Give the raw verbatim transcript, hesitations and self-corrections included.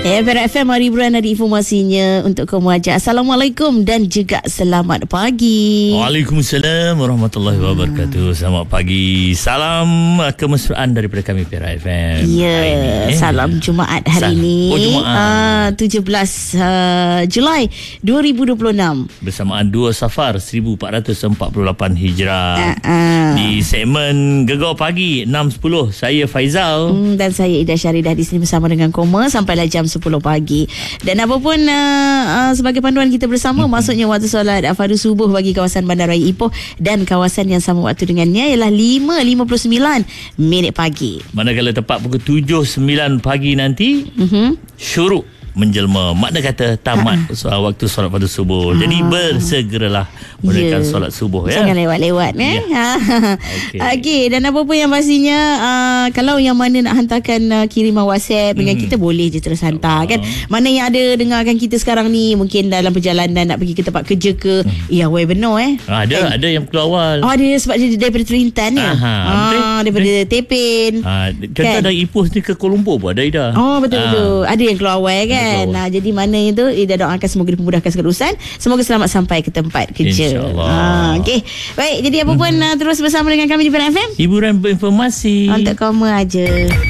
Perak F M, hari hiburan, ada informasinya untuk kamu aja. Assalamualaikum dan juga selamat pagi. Waalaikumsalam warahmatullahi wabarakatuh. Selamat pagi. Salam kemesraan daripada kami Perak F M. Ya, yeah, salam Jumaat hari salam. ini. Oh, Jumaat. Uh, tujuh belas uh, Julai dua ribu dua puluh enam. Bersamaan dua Safar seribu empat ratus empat puluh lapan Hijrah. Uh, uh. Di segmen Gegar Pagi enam sepuluh, saya Faizal. Hmm, dan saya Ida Syaridah di sini bersama dengan Koma sampailah jam sepuluh pagi. Dan apapun uh, uh, sebagai panduan kita bersama, mm-hmm. masuknya waktu solat fardu subuh bagi kawasan Bandaraya Ipoh dan kawasan yang sama waktu dengannya ialah lima lima puluh sembilan minit pagi. Manakala tepat pukul tujuh sembilan pagi nanti, mm-hmm. syuruk menjelma, makna kata tamat ha. waktu solat fardu subuh. Ha. Jadi bersegeralah menunaikan yeah. solat subuh ya. Jangan lewat-lewat eh. Yeah. Okey. Okey, dan apa pun yang pastinya uh, kalau yang mana nak hantarkan uh, kiriman WhatsApp hmm. dengan kita, boleh je terus hantar kan. Mana yang ada dengarkan kita sekarang ni mungkin dalam perjalanan nak pergi ke tempat kerja ke, hmm. ya weh benar eh. Ha, ada kan? Ada yang keluar awal. Oh, ada sebab dia daripada Terintan ya. Aha, ah, daripada Tepin. Ha, contoh kan? Dari Ipoh ni ke Kuala Lumpur pun ada Ida. Oh, betul betul. Ha. Ada yang keluar awal kan. Nah, jadi mana itu Ida doakan semoga dipermudahkan segala urusan, semoga selamat sampai ke tempat kerja. InsyaAllah. Ha, okey. Baik, jadi apa pun hmm. uh, terus bersama dengan kami di Perak F M. Hiburan berinformasi untuk kamu aja.